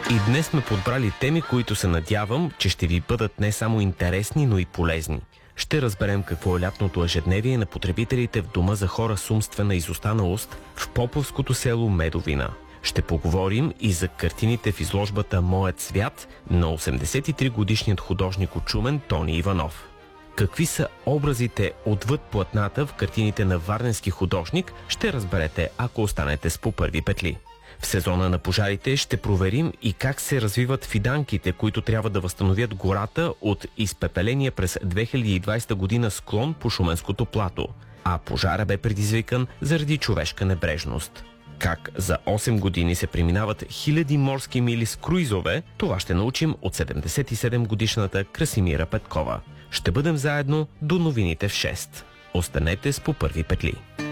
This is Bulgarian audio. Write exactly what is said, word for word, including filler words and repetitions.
И днес сме подбрали теми, които се надявам, че ще ви бъдат не само интересни, но и полезни. Ще разберем какво е лятното ежедневие на потребителите в дома за хора с умствена изостаналост в поповското село Медовина. Ще поговорим и за картините в изложбата «Моят свят» на осемдесет и три годишният художник от Шумен Тони Иванов. Какви са образите отвъд платната в картините на варненски художник, ще разберете, ако останете с по първи петли. В сезона на пожарите ще проверим и как се развиват фиданките, които трябва да възстановят гората от изпепеления през две хиляди и двадесета година склон по Шуменското плато, а пожара бе предизвикан заради човешка небрежност. Как за осем години се преминават хиляди морски мили с круизове, това ще научим от седемдесет и седем годишната Красимира Петкова. Ще бъдем заедно до новините в шест. Останете с по първи петли.